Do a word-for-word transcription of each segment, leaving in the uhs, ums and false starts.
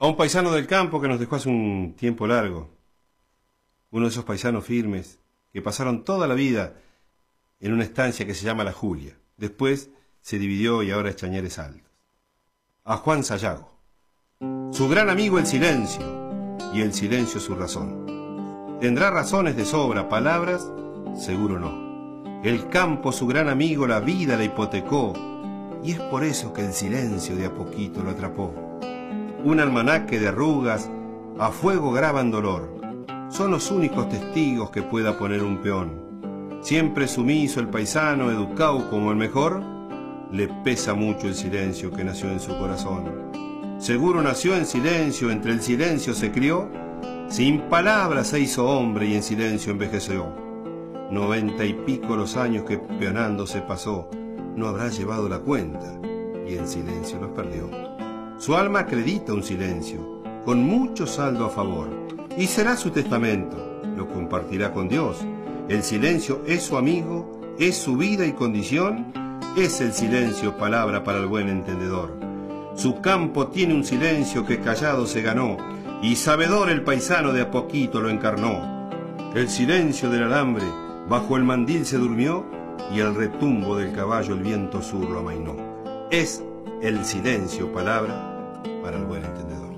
A un paisano del campo que nos dejó hace un tiempo largo. Uno de esos paisanos firmes que pasaron toda la vida en una estancia que se llama La Julia. Después se dividió y ahora es Chañares Altos. A Juan Sayago. Su gran amigo el silencio, y el silencio su razón. Tendrá razones de sobra, palabras, seguro no. El campo, su gran amigo, la vida la hipotecó, y es por eso que el silencio de a poquito lo atrapó. Un almanaque de arrugas a fuego graban dolor. Son los únicos testigos que pueda poner un peón. Siempre sumiso el paisano, educado como el mejor, le pesa mucho el silencio que nació en su corazón. Seguro nació en silencio, entre el silencio se crió, sin palabras se hizo hombre y en silencio envejeció. Noventa y pico los años que peonando se pasó, no habrá llevado la cuenta y en silencio los perdió. Su alma acredita un silencio, con mucho saldo a favor, y será su testamento, lo compartirá con Dios. El silencio es su amigo, es su vida y condición, es el silencio palabra para el buen entendedor. Su campo tiene un silencio que callado se ganó, y sabedor el paisano de a poquito lo encarnó. El silencio del alambre bajo el mandil se durmió, y el retumbo del caballo el viento sur lo amainó. Es el silencio palabra para el buen entendedor.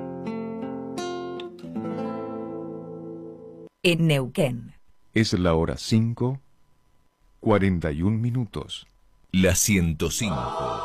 En Neuquén. Es la hora cinco, cuarenta y un minutos. La ciento cinco.